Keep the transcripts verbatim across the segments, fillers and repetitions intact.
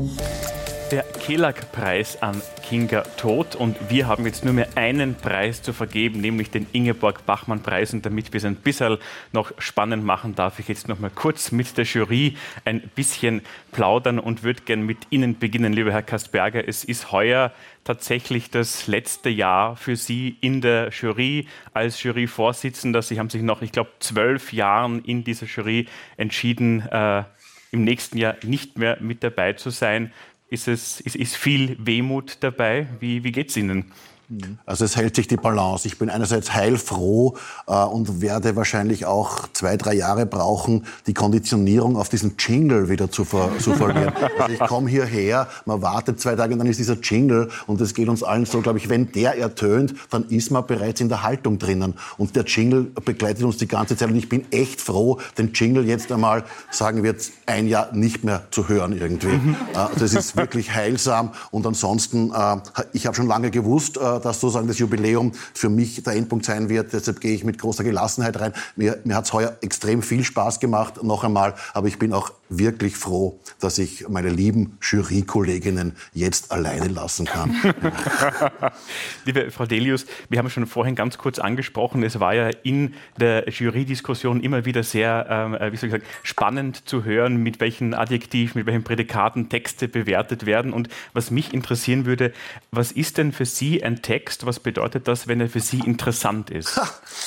Der Kelag-Preis an Kinga Todt und wir haben jetzt nur mehr einen Preis zu vergeben, nämlich den Ingeborg-Bachmann-Preis. Und damit wir es ein bisschen noch spannend machen, darf ich jetzt noch mal kurz mit der Jury ein bisschen plaudern und würde gerne mit Ihnen beginnen, lieber Herr Kastberger. Es ist heuer tatsächlich das letzte Jahr für Sie in der Jury als Juryvorsitzender. Sie haben sich nach, ich glaube, zwölf Jahren in dieser Jury entschieden, äh, im nächsten Jahr nicht mehr mit dabei zu sein. Ist, es, ist, ist viel Wehmut dabei? Wie, wie geht es Ihnen? Also es hält sich die Balance. Ich bin einerseits heilfroh äh, und werde wahrscheinlich auch zwei, drei Jahre brauchen, die Konditionierung auf diesen Jingle wieder zu, ver zu verlieren. Also ich komme hierher, man wartet zwei Tage und dann ist dieser Jingle und es geht uns allen so, glaube ich, wenn der ertönt, dann ist man bereits in der Haltung drinnen. Und der Jingle begleitet uns die ganze Zeit und ich bin echt froh, den Jingle jetzt einmal, sagen wir jetzt, ein Jahr nicht mehr zu hören irgendwie. Mhm. Also es ist wirklich heilsam und ansonsten, äh, ich habe schon lange gewusst, äh, dass sozusagen das Jubiläum für mich der Endpunkt sein wird. Deshalb gehe ich mit großer Gelassenheit rein. Mir, mir hat es heuer extrem viel Spaß gemacht, noch einmal. Aber ich bin auch wirklich froh, dass ich meine lieben Jurykolleginnen jetzt alleine lassen kann. Liebe Frau Delius, wir haben schon vorhin ganz kurz angesprochen, es war ja in der Jury-Diskussion immer wieder sehr ähm, wie soll ich sagen, spannend zu hören, mit welchen Adjektiven, mit welchen Prädikaten Texte bewertet werden. Und was mich interessieren würde, was ist denn für Sie ein Text? Was bedeutet das, wenn er für Sie interessant ist?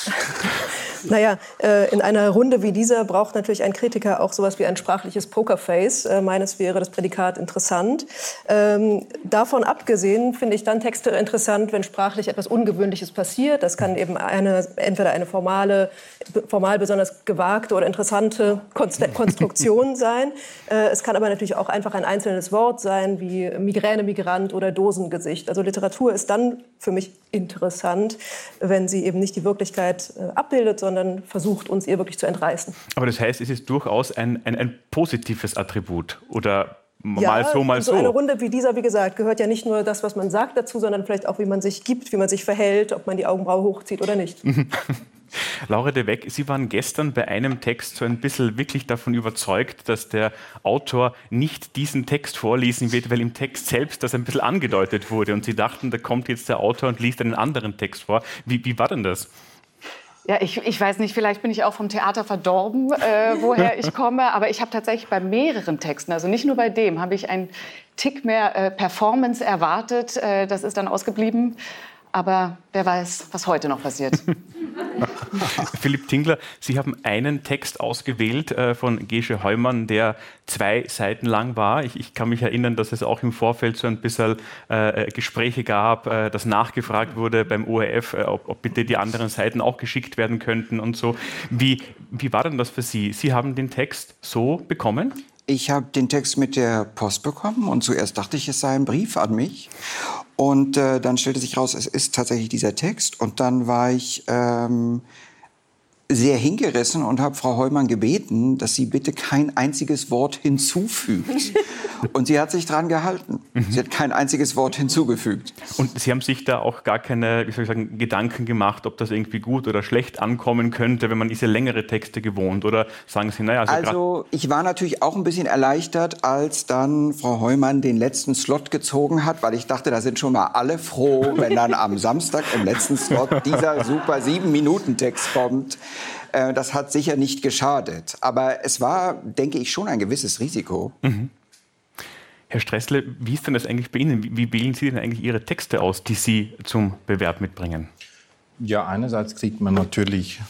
Naja, äh, in einer Runde wie dieser braucht natürlich ein Kritiker auch sowas wie ein sprachliches Pokerface. Äh, meines wäre das Prädikat interessant. Ähm, davon abgesehen finde ich dann Texte interessant, wenn sprachlich etwas Ungewöhnliches passiert. Das kann eben eine, entweder eine formale, formal besonders gewagte oder interessante Konst- Konstruktion sein. Äh, es kann aber natürlich auch einfach ein einzelnes Wort sein, wie Migräne, Migrant oder Dosengesicht. Also Literatur ist dann für mich interessant, wenn sie eben nicht die Wirklichkeit äh, abbildet, sondern versucht, uns ihr wirklich zu entreißen. Aber das heißt, es ist durchaus ein, ein, ein positives Attribut oder mal ja, so, mal so. So eine Runde wie dieser, wie gesagt, gehört ja nicht nur das, was man sagt dazu, sondern vielleicht auch, wie man sich gibt, wie man sich verhält, ob man die Augenbraue hochzieht oder nicht. Laura de Weck, Sie waren gestern bei einem Text so ein bisschen wirklich davon überzeugt, dass der Autor nicht diesen Text vorlesen wird, weil im Text selbst das ein bisschen angedeutet wurde. Und Sie dachten, da kommt jetzt der Autor und liest einen anderen Text vor. Wie, wie war denn das? Ja, ich, ich weiß nicht, vielleicht bin ich auch vom Theater verdorben, äh, woher ich komme. Aber ich habe tatsächlich bei mehreren Texten, also nicht nur bei dem, habe ich einen Tick mehr äh, Performance erwartet. Äh, das ist dann ausgeblieben. Aber wer weiß, was heute noch passiert. Philipp Tingler, Sie haben einen Text ausgewählt äh, von Gesche Heumann, der zwei Seiten lang war. Ich, ich kann mich erinnern, dass es auch im Vorfeld so ein bisschen äh, Gespräche gab, äh, dass nachgefragt wurde beim O R F, äh, ob, ob bitte die anderen Seiten auch geschickt werden könnten und so. Wie, wie war denn das für Sie? Sie haben den Text so bekommen? Ich habe den Text mit der Post bekommen und zuerst dachte ich, es sei ein Brief an mich. Und äh, dann stellte sich raus, es ist tatsächlich dieser Text. Und dann war ich ähm, sehr hingerissen und habe Frau Heumann gebeten, dass sie bitte kein einziges Wort hinzufügt. Und sie hat sich dran gehalten. Mhm. Sie hat kein einziges Wort hinzugefügt. Und Sie haben sich da auch gar keine, wie soll ich sagen, Gedanken gemacht, ob das irgendwie gut oder schlecht ankommen könnte, wenn man diese längere Texte gewohnt? Oder sagen Sie, naja... Also, also ich war natürlich auch ein bisschen erleichtert, als dann Frau Heumann den letzten Slot gezogen hat, weil ich dachte, da sind schon mal alle froh, wenn dann am Samstag im letzten Slot dieser super sieben-Minuten-Text kommt. Das hat sicher nicht geschadet. Aber es war, denke ich, schon ein gewisses Risiko. Mhm. Herr Stressle, wie ist denn das eigentlich bei Ihnen? Wie wählen Sie denn eigentlich Ihre Texte aus, die Sie zum Bewerb mitbringen? Ja, einerseits kriegt man natürlich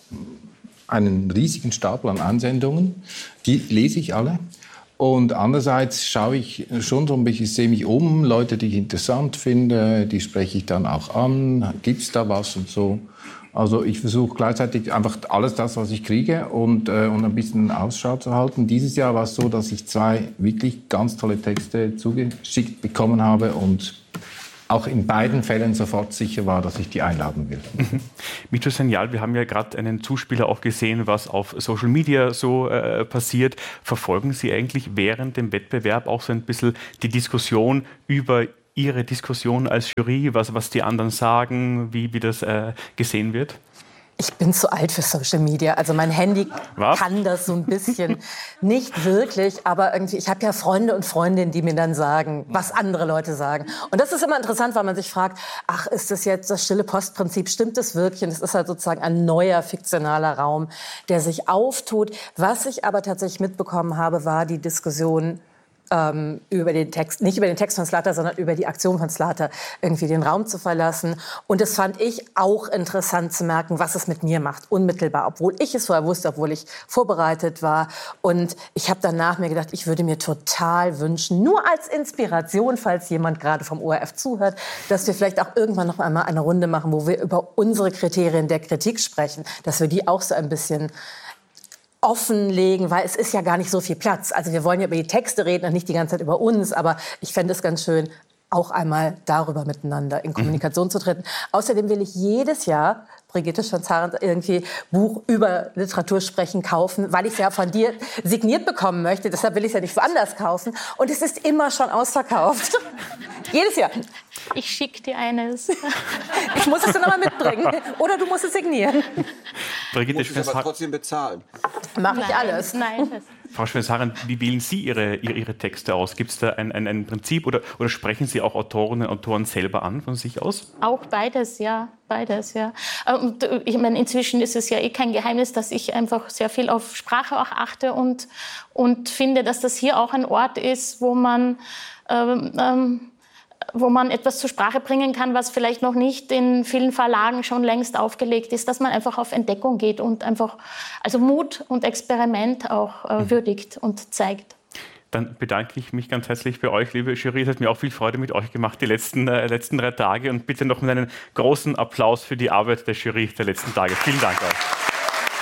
einen riesigen Stapel an Einsendungen. Die lese ich alle. Und andererseits schaue ich schon so ein bisschen, sehe mich um, Leute, die ich interessant finde, die spreche ich dann auch an. Gibt es da was und so? Also ich versuche gleichzeitig einfach alles das, was ich kriege und, äh, und ein bisschen Ausschau zu halten. Dieses Jahr war es so, dass ich zwei wirklich ganz tolle Texte zugeschickt bekommen habe und auch in beiden Fällen sofort sicher war, dass ich die einladen will. Mhm. Mito Sanyal, wir haben ja gerade einen Zuspieler auch gesehen, was auf Social Media so äh, passiert. Verfolgen Sie eigentlich während dem Wettbewerb auch so ein bisschen die Diskussion über Ihre Diskussion als Jury, was, was die anderen sagen, wie, wie das äh, gesehen wird? Ich bin zu alt für Social Media. Also mein Handy Was? kann das so ein bisschen. Nicht wirklich, aber irgendwie, ich habe ja Freunde und Freundinnen, die mir dann sagen, was andere Leute sagen. Und das ist immer interessant, weil man sich fragt, ach, ist das jetzt das stille Postprinzip? Stimmt das wirklich? Und es ist halt sozusagen ein neuer fiktionaler Raum, der sich auftut. Was ich aber tatsächlich mitbekommen habe, war die Diskussion Ähm, über den Text, nicht über den Text von Slatter, sondern über die Aktion von Slatter, irgendwie den Raum zu verlassen. Und das fand ich auch interessant zu merken, was es mit mir macht, unmittelbar, obwohl ich es vorher wusste, obwohl ich vorbereitet war. Und ich habe danach mir gedacht, ich würde mir total wünschen, nur als Inspiration, falls jemand gerade vom O R F zuhört, dass wir vielleicht auch irgendwann noch einmal eine Runde machen, wo wir über unsere Kriterien der Kritik sprechen, dass wir die auch so ein bisschen offenlegen, weil es ist ja gar nicht so viel Platz. Also wir wollen ja über die Texte reden und nicht die ganze Zeit über uns, aber ich fände es ganz schön, auch einmal darüber miteinander in Kommunikation mhm. zu treten. Außerdem will ich jedes Jahr Brigitte Schanz-Arendt irgendwie Buch über Literatur sprechen kaufen, weil ich es ja von dir signiert bekommen möchte. Deshalb will ich es ja nicht woanders kaufen. Und es ist immer schon ausverkauft. Jedes Jahr. Ich schicke dir eines. Ich muss es dann aber mitbringen. Oder du musst es signieren. Brigitte Muss es aber trotzdem bezahlen. Mache ich alles. Nein. Frau Schanz-Arendt, wie wählen Sie Ihre, Ihre, Ihre Texte aus? Gibt es da ein, ein, ein Prinzip oder, oder sprechen Sie auch Autorinnen und Autoren selber an von sich aus? Auch beides, ja. Beides, ja. Und ich meine, inzwischen ist es ja eh kein Geheimnis, dass ich einfach sehr viel auf Sprache auch achte und, und finde, dass das hier auch ein Ort ist, wo man... Ähm, ähm, wo man etwas zur Sprache bringen kann, was vielleicht noch nicht in vielen Verlagen schon längst aufgelegt ist, dass man einfach auf Entdeckung geht und einfach also Mut und Experiment auch äh, würdigt und zeigt. Dann bedanke ich mich ganz herzlich bei euch, liebe Jury. Es hat mir auch viel Freude mit euch gemacht, die letzten, äh, letzten drei Tage. Und bitte noch mit einem großen Applaus für die Arbeit der Jury der letzten Tage. Vielen Dank euch.